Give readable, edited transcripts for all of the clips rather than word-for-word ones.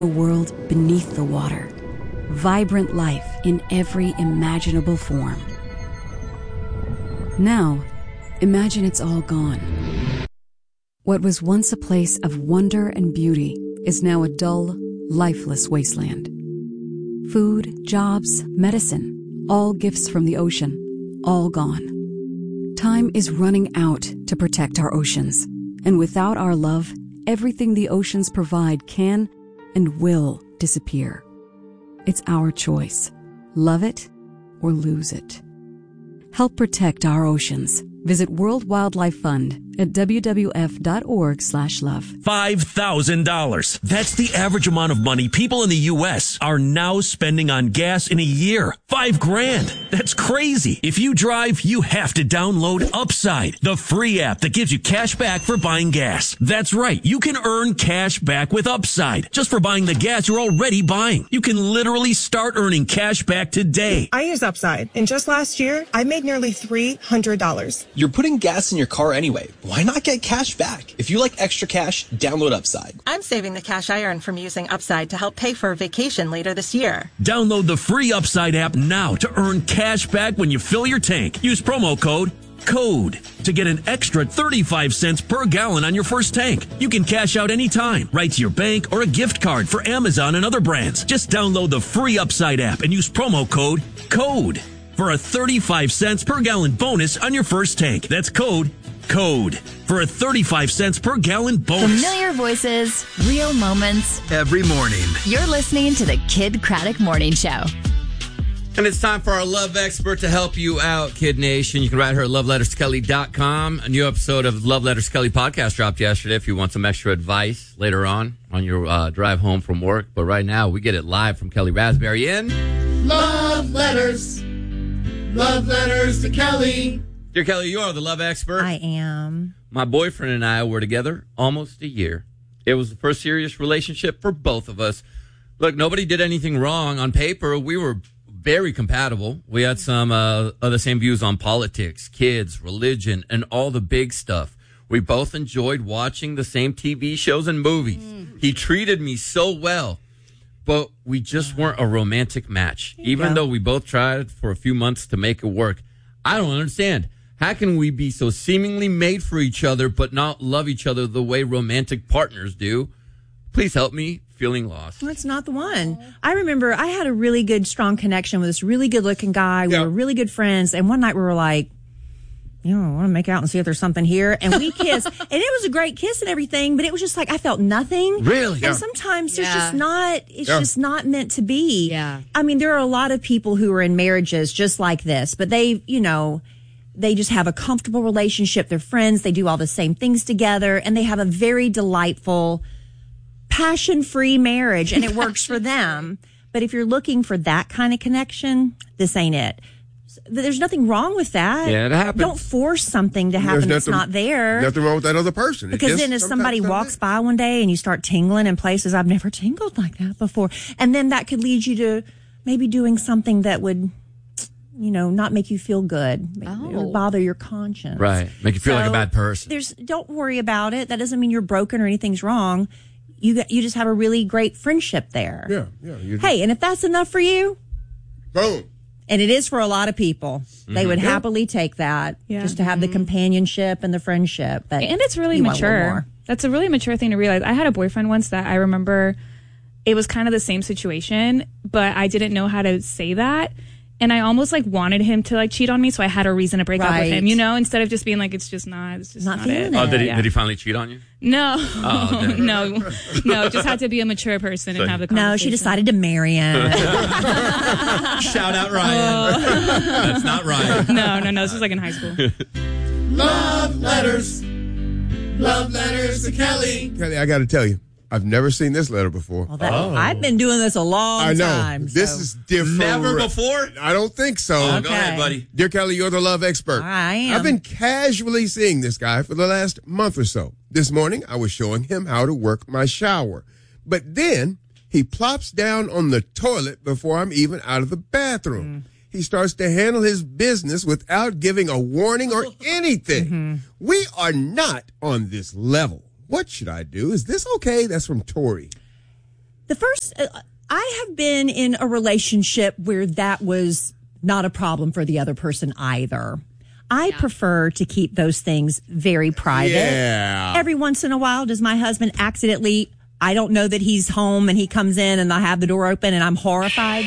A world beneath the water. Vibrant life in every imaginable form. Now, imagine it's all gone. What was once a place of wonder and beauty is now a dull, lifeless wasteland. Food, jobs, medicine, all gifts from the ocean, all gone. Time is running out to protect our oceans, and without our love, everything the oceans provide can and will disappear. It's our choice. Love it or lose it. Help protect our oceans. Visit World Wildlife Fund at WWF.org/love. $5,000. That's the average amount of money people in the U.S. are now spending on gas in a year. $5,000. That's crazy. If you drive, you have to download Upside, the free app that gives you cash back for buying gas. That's right. You can earn cash back with Upside just for buying the gas you're already buying. You can literally start earning cash back today. I use Upside, and just last year, I made nearly $300. You're putting gas in your car anyway. Why not get cash back? If you like extra cash, download Upside. I'm saving the cash I earn from using Upside to help pay for a vacation later this year. Download the free Upside app now to earn cash back when you fill your tank. Use promo code CODE to get an extra 35 cents per gallon on your first tank. You can cash out anytime, right to your bank or a gift card for Amazon and other brands. Just download the free Upside app and use promo code CODE for a 35 cents per gallon bonus on your first tank. That's code CODE for a 35 cents per gallon bonus. Familiar voices, real moments. Every morning. You're listening to the Kid Craddock Morning Show. And it's time for our love expert to help you out, Kid Nation. You can write her at loveletterskelly.com. A new episode of Love Letters Kelly podcast dropped yesterday if you want some extra advice later on your drive home from work. But right now, we get it live from Kelly Raspberry in Love Letters. Love Letters to Kelly. Dear Kelly, you are the love expert. I am. My boyfriend and I were together almost a year. It was the first serious relationship for both of us. Look, nobody did anything wrong. On paper, we were very compatible. We had some of the same views on politics, kids, religion, and all the big stuff. We both enjoyed watching the same TV shows and movies. He treated me so well. But we just weren't a romantic match. Even though we both tried for a few months to make it work. I don't understand. How can we be so seemingly made for each other but not love each other the way romantic partners do? Please help me. Feeling lost. Well, it's not the one. I remember I had a really good, strong connection with this really good-looking guy. We were really good friends. And one night we were like, I want to make out and see if there's something here. And we kissed. And it was a great kiss and everything, but it was just like I felt nothing. Really? And sometimes there's just not, it's just not meant to be. Yeah. I mean, there are a lot of people who are in marriages just like this, but they just have a comfortable relationship. They're friends. They do all the same things together, and they have a very delightful, passion-free marriage, and it works for them. But if you're looking for that kind of connection, this ain't it. There's nothing wrong with that. Yeah, it happens. Don't force something to happen that's not there. Nothing wrong with that other person. Because then if somebody walks by one day and you start tingling in places I've never tingled like that before, and then that could lead you to maybe doing something that would, not make you feel good, or bother your conscience. Right. Make you feel like a bad person. Don't worry about it. That doesn't mean you're broken or anything's wrong. You just have a really great friendship there. Yeah. Hey, and if that's enough for you, boom. And it is for a lot of people. They would happily take that just to have the companionship and the friendship. But and it's really mature. That's a really mature thing to realize. I had a boyfriend once that I remember it was kind of the same situation, but I didn't know how to say that. And I almost wanted him to cheat on me, so I had a reason to break up with him, instead of just being it's just not it. Oh, did he finally cheat on you? No. Oh, no, just had to be a mature person and have the conversation. No, she decided to marry him. Shout out Ryan. That's not Ryan. No, this was in high school. Love letters. Love letters to Kelly. Kelly, I got to tell you, I've never seen this letter before. I've been doing this a long time. This is different. Never before? I don't think so. Oh, go ahead, buddy. Dear Kelly, you're the love expert. I am. I've been casually seeing this guy for the last month or so. This morning, I was showing him how to work my shower. But then he plops down on the toilet before I'm even out of the bathroom. He starts to handle his business without giving a warning or anything. We are not on this level. What should I do? Is this okay? That's from Tori. I have been in a relationship where that was not a problem for the other person either. I prefer to keep those things very private. Yeah. Every once in a while, does my husband accidentally, I don't know that he's home and he comes in and I have the door open and I'm horrified?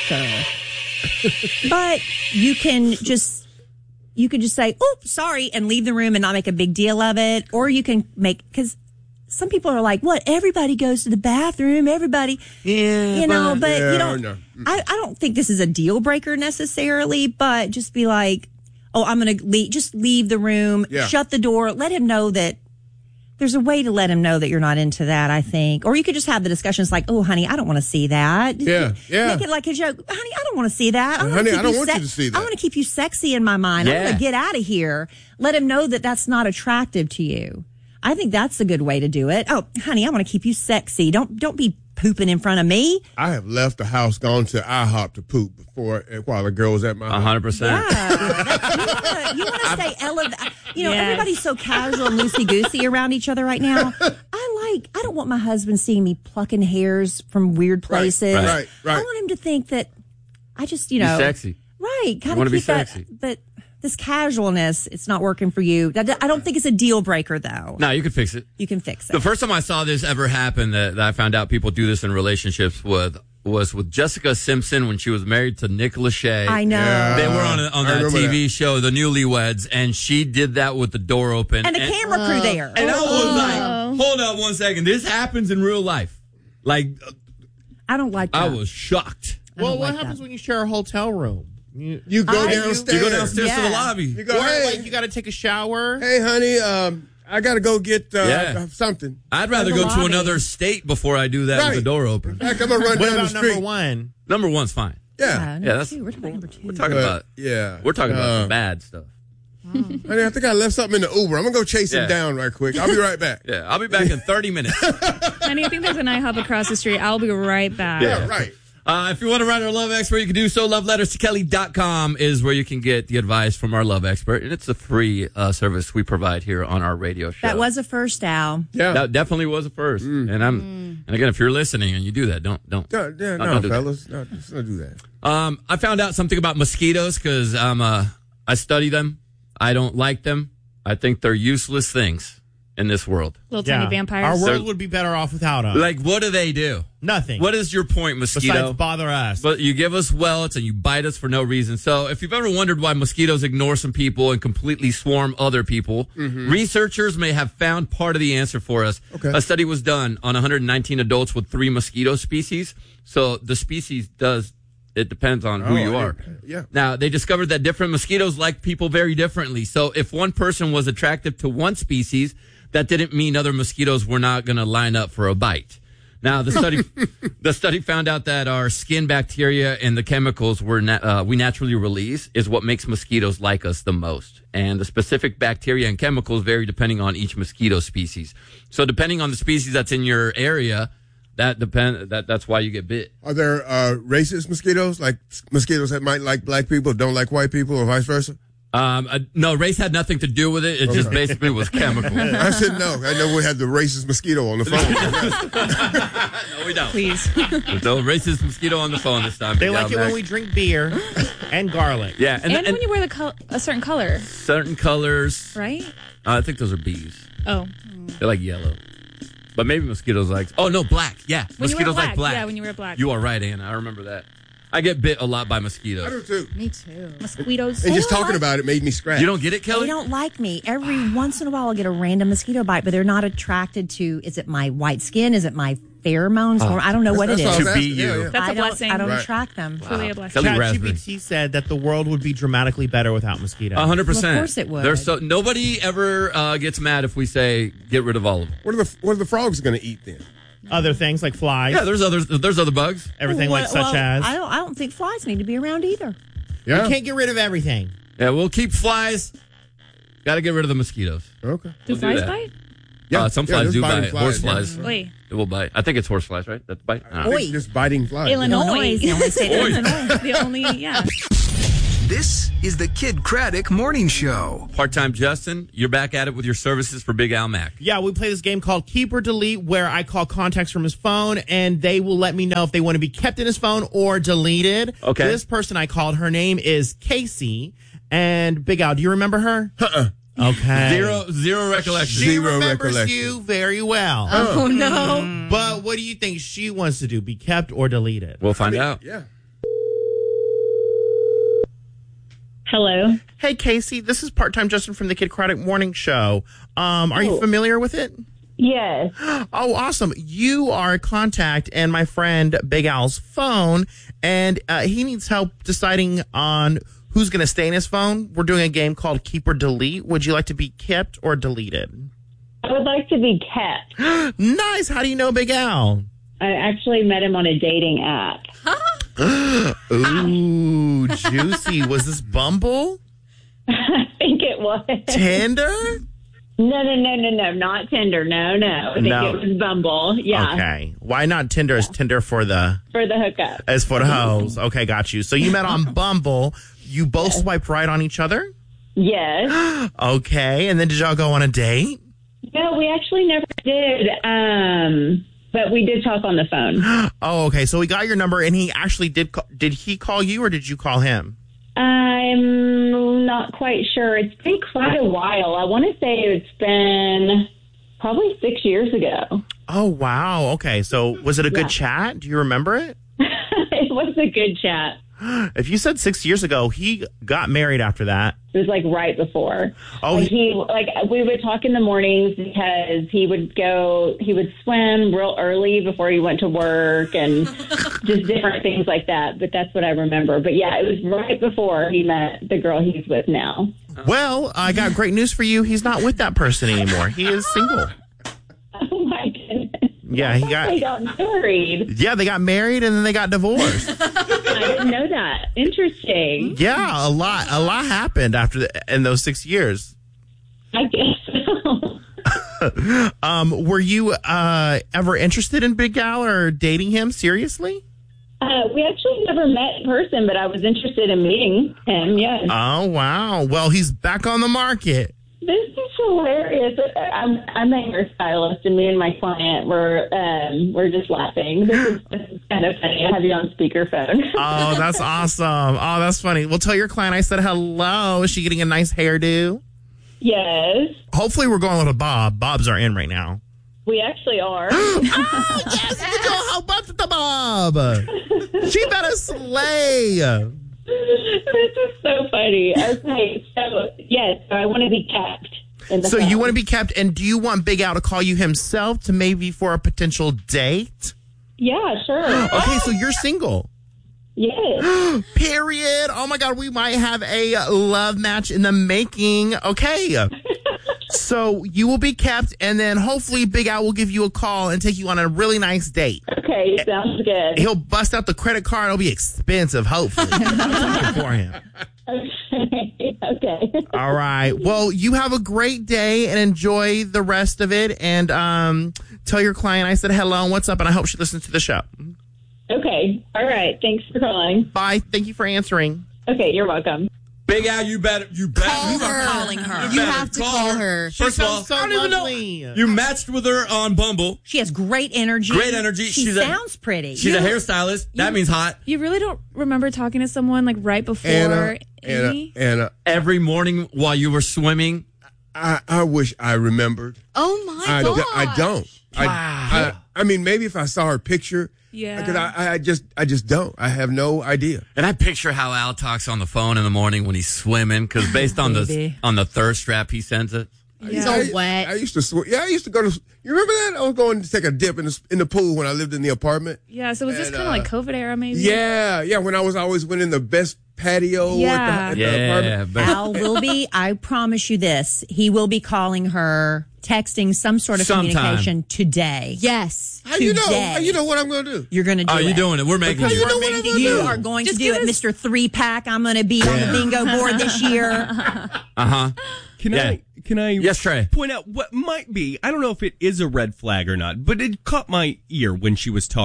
Sure. But you can just say, "Oops, sorry," and leave the room and not make a big deal of it. Or you can because some people are like, "What? Everybody goes to the bathroom. Everybody, but you don't." No. I don't think this is a deal breaker necessarily, but just be like, "Oh, I'm going to leave. Just leave the room. Yeah. Shut the door. Let him know that." There's a way to let him know that you're not into that, I think. Or you could just have the discussions like, "Oh, honey, I don't want to see that." Yeah. Make it like a joke. "Honey, I don't want to see that. Honey, I don't want you to see that. I want to keep you sexy in my mind. I want to get out of here." Let him know that that's not attractive to you. I think that's a good way to do it. "Oh, honey, I want to keep you sexy. Don't be pooping in front of me." I have left the house, gone to IHOP to poop before while the girl was at my house. 100%. Yeah. You want to stay elevated. Everybody's so casual and loosey-goosey around each other right now. I don't want my husband seeing me plucking hairs from weird places. Right. I want him to think that I just, Be sexy. Right. You want to be sexy. But this casualness, it's not working for you. I don't think it's a deal breaker, though. No, you can fix it. You can fix it. The first time I saw this ever happen that I found out people do this in relationships was with Jessica Simpson when she was married to Nick Lachey. I know. Yeah. They were on that TV show, The Newlyweds, and she did that with the door open. And the camera crew there. And I was like, hold up one second. This happens in real life. Like, I don't like that. I was shocked. Well, what happens when you share a hotel room? You go downstairs. You go downstairs to the lobby. You go, you got to take a shower. "Hey, honey, I got to go get something." I'd rather go to another state before I do that with the door open. In fact, I'm going to run down the street. Number one? Number one's fine. Yeah. We're talking about number two. We're talking about We're talking about some bad stuff. Honey, I think I left something in the Uber. I'm going to go chase him down right quick. I'll be right back. Yeah, I'll be back in 30 minutes. Honey, I think there's an IHOP across the street. I'll be right back. Yeah, right. If you want to run our love expert, you can do so. LoveLettersToKelly.com is where you can get the advice from our love expert. And it's a free service we provide here on our radio show. That was a first, Al. Yeah. That definitely was a first. And and again, if you're listening and you do that, don't No, fellas. No, just don't do that. I found out something about mosquitoes because I study them. I don't like them. I think they're useless things in this world. Little tiny vampires. Our world would be better off without them. Like, what do they do? Nothing. What is your point, mosquito? Besides bother us. But you give us welts and you bite us for no reason. So if you've ever wondered why mosquitoes ignore some people and completely swarm other people, researchers may have found part of the answer for us. Okay. A study was done on 119 adults with 3 mosquito species. So the species it depends on who you are. Yeah. Now, they discovered that different mosquitoes like people very differently. So if one person was attractive to one species, that didn't mean other mosquitoes were not going to line up for a bite. Now, the study found out that our skin bacteria and the chemicals we naturally release is what makes mosquitoes like us the most. And the specific bacteria and chemicals vary depending on each mosquito species. So depending on the species that's in your area, that's why you get bit. Are there racist mosquitoes, like mosquitoes that might like black people, don't like white people, or vice versa? No, race had nothing to do with it. It just basically was chemical. I should know. I know we had the racist mosquito on the phone. No, we don't. Please. There's no racist mosquito on the phone this time. They like it when we drink beer and garlic. Yeah. And when you wear a certain color. Certain colors. Right? I think those are bees. Oh. They're like yellow. But maybe mosquitoes like... Oh, no, black. Yeah. When mosquitoes like black. Yeah, when you wear black. You are right, Anna. I remember that. I get bit a lot by mosquitoes. I do too. Me too. Mosquitoes. And just talking about it made me scratch. You don't get it, Kelly? They don't like me. Every once in a while I'll get a random mosquito bite, but they're not attracted to, is it my white skin? Is it my pheromones? Or I don't know what it is. To be you. Yeah. That's a blessing. I don't attract them. Truly a blessing. ChatGPT said that the world would be dramatically better without mosquitoes. 100%. Well, of course it would. Nobody ever gets mad if we say get rid of all of them. What are the frogs going to eat then? Other things like flies. Yeah, there's other bugs. Everything as. I don't think flies need to be around either. Yeah. You can't get rid of everything. Yeah, we'll keep flies. Got to get rid of the mosquitoes. Okay. Do flies bite? Yeah, some flies do bite. Horse flies. Wait. It will bite. I think it's horse flies, right? That's bite. I think just biting flies. Illinois. The only state in Illinois. The only, yeah. This is the Kid Craddock Morning Show. Part-time Justin, you're back at it with your services for Big Al Mac. Yeah, we play this game called Keep or Delete, where I call contacts from his phone, and they will let me know if they want to be kept in his phone or deleted. Okay. This person I called, her name is Casey. And Big Al, do you remember her? Okay. Zero recollection. She remembers you very well. Oh, no. But what do you think she wants to do? Be kept or deleted? We'll find out. Yeah. Hello. Hey, Casey. This is Part-Time Justin from the Kid Craddock Morning Show. Are you familiar with it? Yes. Oh, awesome. You are a contact in my friend Big Al's phone, and he needs help deciding on who's going to stay in his phone. We're doing a game called Keep or Delete. Would you like to be kept or deleted? I would like to be kept. Nice. How do you know Big Al? I actually met him on a dating app. Ooh, juicy. Was this Bumble? I think it was. Tinder? No, not Tinder. No. I think it was Bumble. Yeah. Okay. Why not Tinder? Is Tinder for the hookup? As for the hoes. Okay, got you. So you met on Bumble. You both swiped right on each other? Yes. Okay. And then did y'all go on a date? No, we actually never did. But we did talk on the phone. Oh, okay. So he got your number, and he actually did. Did he call you, or did you call him? I'm not quite sure. It's been quite a while. I want to say it's been probably 6 years ago. Oh, wow. Okay. So was it a good chat? Do you remember it? It was a good chat. If you said 6 years ago, he got married after that. It was like right before. Oh, we would talk in the mornings because he would swim real early before he went to work and just different things like that. But that's what I remember. But yeah, it was right before he met the girl he's with now. Well, I got great news for you. He's not with that person anymore. He is single. Oh my goodness. Yeah, they got married. Yeah, they got married and then they got divorced. I didn't know that. Interesting. Yeah, a lot happened in those 6 years. I guess so. Were you ever interested in Big Al or dating him seriously? We actually never met in person, but I was interested in meeting him. Yes. Oh wow! Well, he's back on the market. This is hilarious. I'm a hairstylist, and me and my client we're just laughing. This is kind of funny. I have you on speakerphone. Oh, that's awesome. Oh, that's funny. Well, tell your client I said hello. Is she getting a nice hairdo? Yes. Hopefully, we're going with a bob. Bobs are in right now. We actually are. Oh, yes! You go help us with the bob. She better slay. This is so funny. Okay, so yes, I want to be kept. So you want to be kept, and do you want Big Al to call you himself to maybe for a potential date? Yeah, sure. Okay, so you're single. Yes. Period. Oh my God, we might have a love match in the making. Okay. So you will be kept, and then hopefully Big Al will give you a call and take you on a really nice date. Okay, sounds good. He'll bust out the credit card. It'll be expensive, hopefully. I'm talking for him. Okay. All right. Well, you have a great day and enjoy the rest of it. And tell your client I said hello and what's up, and I hope she listens to the show. Okay. All right. Thanks for calling. Bye. Thank you for answering. Okay, you're welcome. Big Al, you better. Call her. Calling her. You have to call her. First of all, so I don't even know. You matched with her on Bumble. She has great energy. She sounds pretty. She's a hairstylist. That means hot. You really don't remember talking to someone like right before Anna, every morning while you were swimming? I wish I remembered. Oh my God. I don't. Wow. I mean, maybe if I saw her picture. Yeah. Because I just don't. I have no idea. And I picture how Al talks on the phone in the morning when he's swimming, because based on the thirst trap he sends it. He's all wet. I used to swim. Yeah, I used to go to. You remember that? I was going to take a dip in the pool when I lived in the apartment. Yeah. So was this kind of like COVID era, maybe? Yeah. When I was always winning the best patio at the apartment. Al will be. I promise you this. He will be calling her, texting some sort of communication today. Yes. How you know what I'm going to do? You're going to do it. Oh, you're doing it. We're making you. You are going to do it, Mr. 3-pack. I'm going to be on the bingo board this year. Uh-huh. Can I yes, Trey. point out what might be, I don't know if it is a red flag or not, but it caught my ear when she was talking.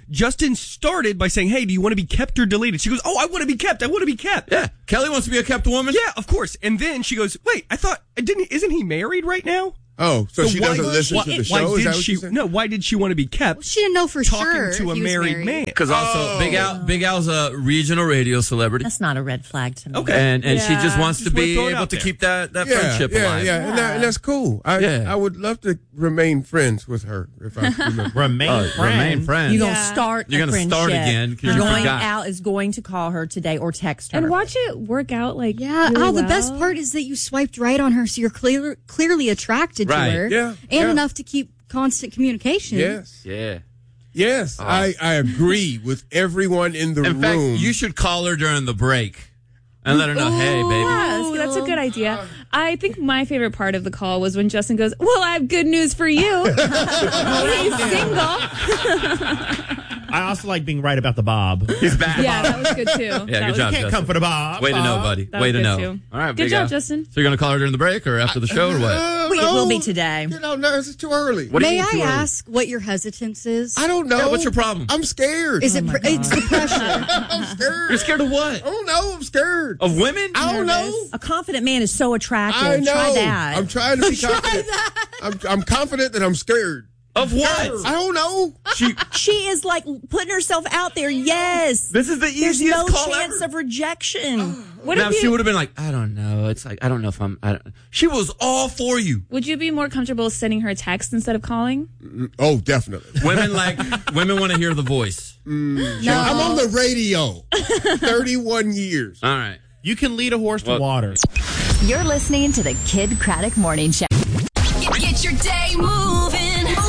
Justin started by saying, hey, do you want to be kept or deleted? She goes, oh, I want to be kept. I want to be kept. Yeah. Kelly wants to be a kept woman. Yeah, of course. And then she goes, wait, I thought, isn't he married right now? Oh, so she doesn't listen to the show? Why did she want to be kept? Well, she didn't know for sure talking to a married man. Because also, Big Al's a regional radio celebrity. That's not a red flag to me. Okay. And she just wants to be able to keep that friendship alive. Yeah, and that's cool. I would love to remain friends with her if I remember. Remain friends. You're going to start You're going to start again because you forgot. Al is going to call her today or text her. And watch it work out really the well. best part is that you swiped right on her, so you're clearly attracted to her. Yeah. Enough to keep constant communication. Yes. Yeah. Yes, I agree with everyone in the room. In fact, you should call her during the break and let her know, hey, baby. Yes, that's a good idea. I think my favorite part of the call was when Justin goes, well, I have good news for you. He's single. I also like being right about the Bob. He's back. Yeah, that was good too. Yeah, good job, Can't Justin. come for the Bob. Way to know, buddy. Way to know. Too. All right, good Big job, Al. Justin. So you're going to call her during the break or after the show or what? It will be today. No, it's too early. What do you May mean I too early? ask what your hesitance is? I don't know. Yeah, what's your problem? I'm scared. Is it's the pressure? I'm scared. You're scared of what? I don't know. I'm scared. Of women? I don't know. A confident man is so attractive. I know. Try that. I'm trying to be confident. I'm confident that I'm scared. Of what? I don't know. She is like putting herself out there. Yes. This is the easiest There's no call chance ever. of rejection. What now, if if she would have been like, I don't know. It's like, I don't know if She was all for you. Would you be more comfortable sending her a text instead of calling? Oh, definitely. Women want to hear the voice. No. I'm on the radio. 31 years. All right. You can lead a horse to water. You're listening to the Kid Craddock Morning Show. Get your day moving.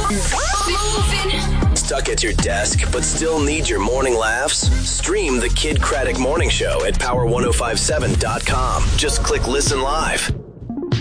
Stuck at your desk, but still need your morning laughs? Stream the Kid Craddock Morning Show at power1057.com. Just click listen live.